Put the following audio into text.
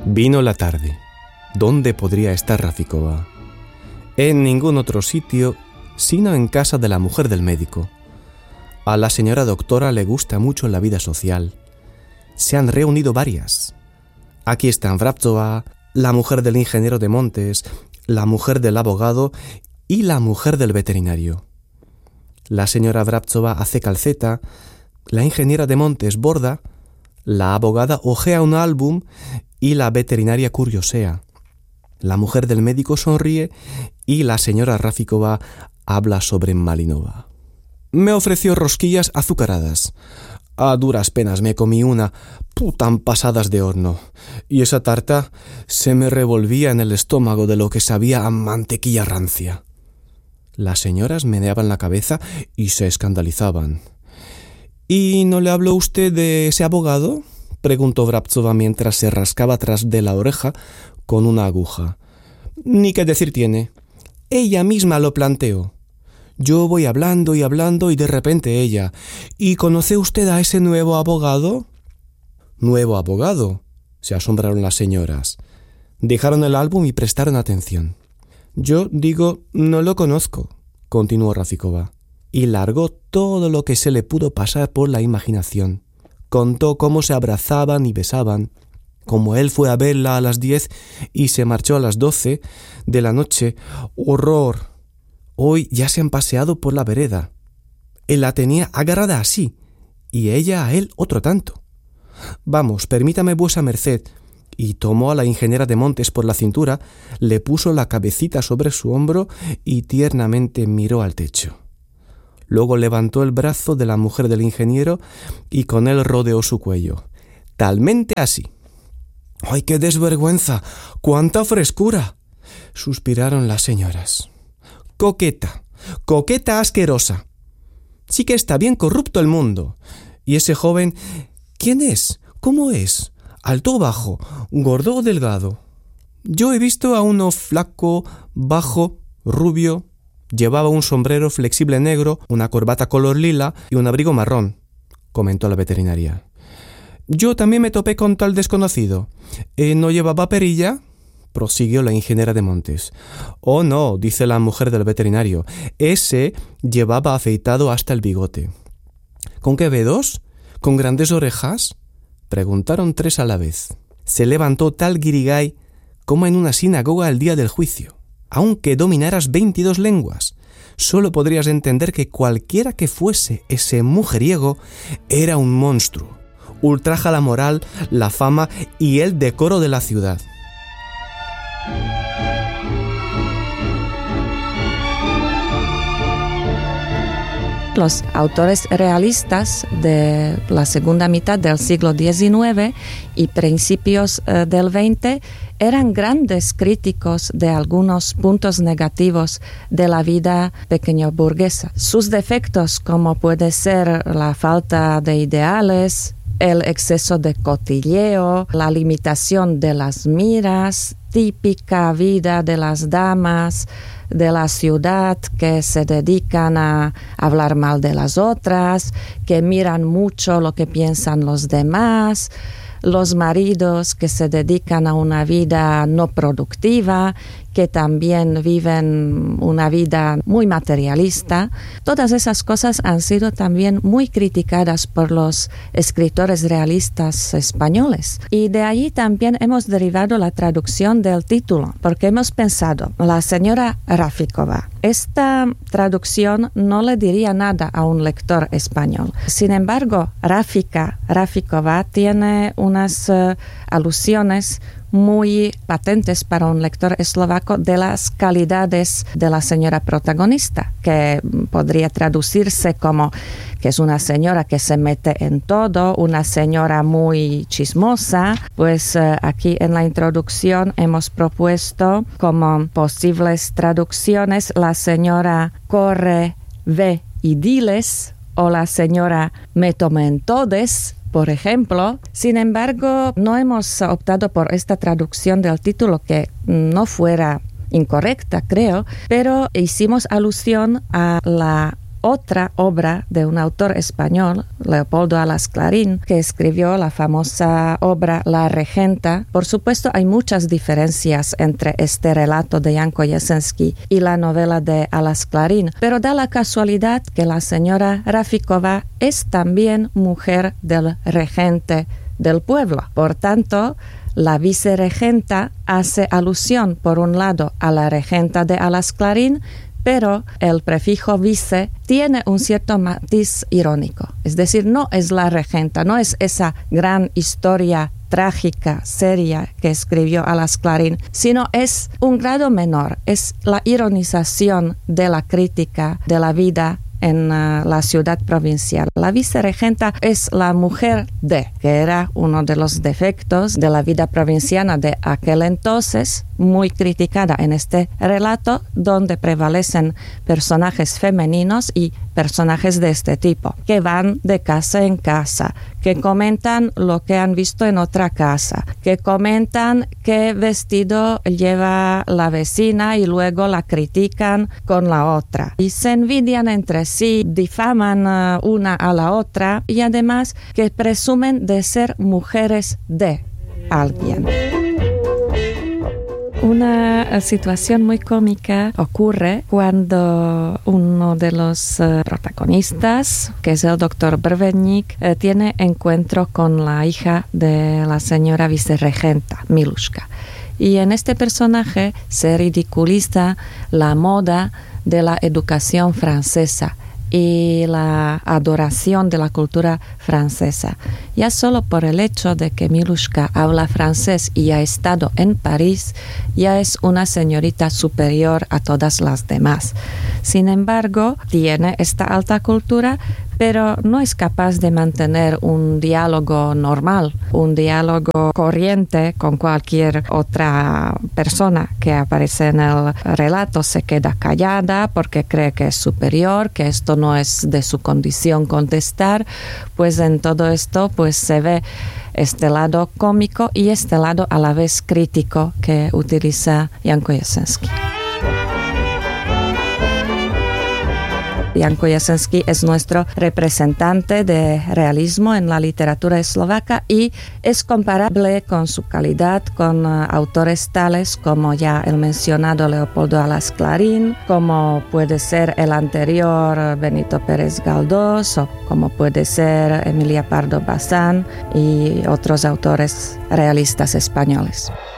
Vino la tarde. ¿Dónde podría estar Rafikova? En ningún otro sitio, sino en casa de la mujer del médico. A la señora doctora le gusta mucho la vida social. Se han reunido varias. Aquí están Vrabtsova, la mujer del ingeniero de montes, la mujer del abogado y la mujer del veterinario. La señora Vrabtsova hace calceta, la ingeniera de montes borda, la abogada hojea un álbum y la veterinaria curiosea. La mujer del médico sonríe y la señora Rafikova habla sobre Malinova. Me ofreció rosquillas azucaradas. A duras penas me comí una, tan pasadas de horno. Y esa tarta se me revolvía en el estómago de lo que sabía a mantequilla rancia. Las señoras meneaban la cabeza y se escandalizaban. ¿Y no le habló usted de ese abogado?, preguntó Vrabtsova mientras se rascaba tras de la oreja con una aguja. Ni qué decir tiene. Ella misma lo planteó. Yo voy hablando y de repente ella: ¿Y conoce usted a ese nuevo abogado? ¿Nuevo abogado?, se asombraron las señoras. Dejaron el álbum y prestaron atención. Yo digo, no lo conozco, continuó Rafikova, y largó todo lo que se le pudo pasar por la imaginación. Contó cómo se abrazaban y besaban, cómo él fue a verla a las 10 y se marchó a las 12 de la noche. ¡Horror! Hoy ya se han paseado por la vereda. Él la tenía agarrada así, y ella a él otro tanto. Vamos, permítame vuesa merced. Y tomó a la ingeniera de montes por la cintura, le puso la cabecita sobre su hombro y tiernamente miró al techo. Luego levantó el brazo de la mujer del ingeniero y con él rodeó su cuello. Talmente así. ¡Ay, qué desvergüenza! ¡Cuánta frescura!, suspiraron las señoras. Coqueta, coqueta asquerosa. Sí que está bien corrupto el mundo. ¿Y ese joven, quién es? ¿Cómo es? ¿Alto o bajo? ¿Gordo o delgado? Yo he visto a uno flaco, bajo, rubio. Llevaba un sombrero flexible negro, una corbata color lila y un abrigo marrón, comentó la veterinaria. Yo también me topé con tal desconocido. ¿No llevaba perilla?, prosiguió la ingeniera de montes. Oh, no, dice la mujer del veterinario. Ese llevaba afeitado hasta el bigote. ¿Con qué dedos? ¿Con grandes orejas?, preguntaron tres a la vez. Se levantó tal guirigay como en una sinagoga el día del juicio. Aunque dominaras 22 lenguas, solo podrías entender que cualquiera que fuese ese mujeriego era un monstruo. Ultraja la moral, la fama y el decoro de la ciudad. Los autores realistas de la segunda mitad del siglo XIX y principios del XX eran grandes críticos de algunos puntos negativos de la vida pequeñoburguesa. Sus defectos, como puede ser la falta de ideales, el exceso de cotilleo, la limitación de las miras, típica vida de las damas de la ciudad que se dedican a hablar mal de las otras, que miran mucho lo que piensan los demás, los maridos que se dedican a una vida no productiva, que también viven una vida muy materialista. Todas esas cosas han sido también muy criticadas por los escritores realistas españoles. Y de allí también hemos derivado la traducción del título, porque hemos pensado, la señora Rafikova. Esta traducción no le diría nada a un lector español. Sin embargo, Rafikova tiene unas alusiones muy patentes para un lector eslovaco de las calidades de la señora protagonista, que podría traducirse como que es una señora que se mete en todo, una señora muy chismosa. Pues aquí en la introducción hemos propuesto como posibles traducciones la señora corre, ve y diles, o la señora me tome en todes, por ejemplo. Sin embargo, no hemos optado por esta traducción del título, que no fuera incorrecta, creo, pero hicimos alusión a la otra obra de un autor español, Leopoldo Alas Clarín, que escribió la famosa obra La Regenta. Por supuesto, hay muchas diferencias entre este relato de Jan Kojesenský y la novela de Alas Clarín, pero da la casualidad que la señora Rafíková es también mujer del regente del pueblo. Por tanto, la viceregenta hace alusión, por un lado, a la regenta de Alas Clarín, pero el prefijo vice tiene un cierto matiz irónico. Es decir, no es la regenta, no es esa gran historia trágica, seria que escribió Alas Clarín, sino es un grado menor, es la ironización de la crítica de la vida en la ciudad provincial. La viceregenta es la mujer de, que era uno de los defectos de la vida provinciana de aquel entonces, muy criticada en este relato, donde prevalecen personajes femeninos y personajes de este tipo, que van de casa en casa, que comentan lo que han visto en otra casa, que comentan qué vestido lleva la vecina y luego la critican con la otra. Y se envidian entre sí, difaman una a la otra y además que presumen de ser mujeres de alguien. Una situación muy cómica ocurre cuando uno de los protagonistas, que es el doctor Brvenník, tiene encuentro con la hija de la señora viceregenta, Miluška. Y en este personaje se ridiculiza la moda de la educación francesa y la adoración de la cultura francesa. Ya solo por el hecho de que Miluška habla francés y ha estado en París, ya es una señorita superior a todas las demás. Sin embargo, tiene esta alta cultura, pero no es capaz de mantener un diálogo normal, un diálogo corriente con cualquier otra persona que aparece en el relato. Se queda callada porque cree que es superior, que esto no es de su condición contestar. Pues en todo esto pues se ve este lado cómico y este lado a la vez crítico que utiliza Jan Kojesenský. Jan Kojesenský es nuestro representante de realismo en la literatura eslovaca y es comparable con su calidad con autores tales como ya el mencionado Leopoldo Alas Clarín, como puede ser el anterior Benito Pérez Galdós o como puede ser Emilia Pardo Bazán y otros autores realistas españoles.